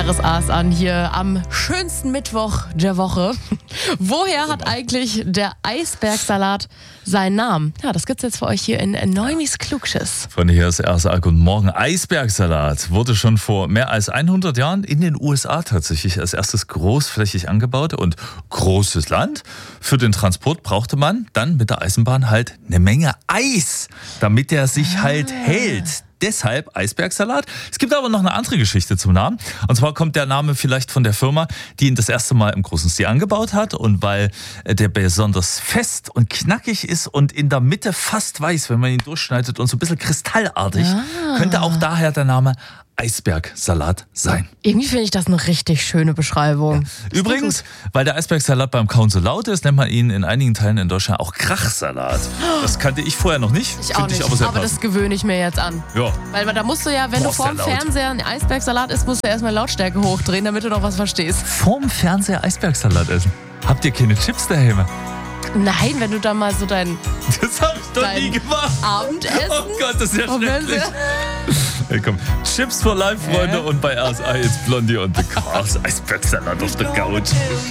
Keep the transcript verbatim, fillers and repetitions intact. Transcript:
R S A ist an, hier am schönsten Mittwoch der Woche. Woher hat eigentlich der Eisbergsalat seinen Namen? Ja, das gibt's jetzt für euch hier in Neumis Klugschiss. Von hier ist R S A, guten Morgen. Eisbergsalat wurde schon vor mehr als hundert Jahren in den U S A tatsächlich als erstes großflächig angebaut und großes Land. Für den Transport brauchte man dann mit der Eisenbahn halt eine Menge Eis, damit der sich Ah. halt hält. Deshalb Eisbergsalat. Es gibt aber noch eine andere Geschichte zum Namen. Und zwar kommt der Name vielleicht von der Firma, die ihn das erste Mal im großen Stil angebaut hat. Und weil der besonders fest und knackig ist und in der Mitte fast weiß, wenn man ihn durchschneidet und so ein bisschen kristallartig, Ah. könnte auch daher der Name Eisbergsalat sein. Irgendwie finde ich das eine richtig schöne Beschreibung. Übrigens, weil der Eisbergsalat beim Kauen so laut ist, nennt man ihn in einigen Teilen in Deutschland auch Krachsalat. Das kannte ich vorher noch nicht. Ich auch Find nicht, ich aber sehr aber das passend. gewöhne ich mir jetzt an. Ja. Weil da musst du ja, wenn Boah, du ist der vorm laut. Fernseher einen Eisbergsalat isst, musst du erstmal Lautstärke hochdrehen, damit du noch was verstehst. Vorm Fernseher Eisbergsalat essen. Habt ihr keine Chips daheim? Nein, wenn du da mal so dein Das hab ich doch Dein nie gemacht. Abendessen Oh Gott, das ist ja vom schrecklich. Fernseher. Hey, komm. Chips for life, Freunde. Hä? Und bei R S A jetzt Blondie und the Cars. Eisbergsalat auf der Couch.